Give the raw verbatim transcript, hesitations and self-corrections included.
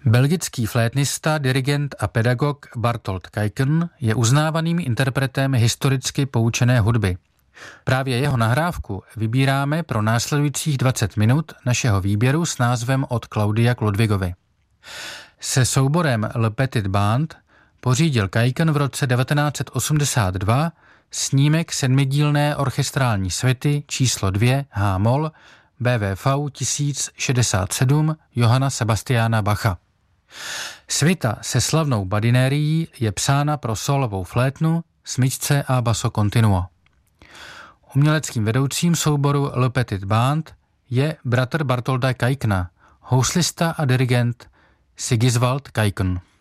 Belgický flétnista, dirigent a pedagog Bartold Kijken je uznávaným interpretem historicky poučené hudby. Právě jeho nahrávku vybíráme pro následujících dvacet minut našeho výběru s názvem Od Claudia k Ludwigovi. Se souborem Le Petit Band pořídil Kijken v roce devatenáct set osmdesát dva snímek sedmidílné orchestrální svity číslo dvě H-moll B W V tisíc šedesát sedm Johanna Sebastiana Bacha. Svita se slavnou badinérií je psána pro sólovou flétnu, smyčce a basso continuo. Uměleckým vedoucím souboru Le Petit Band je bratr Bartolda Kijkena, houslista a dirigent Sigiswald Kijken.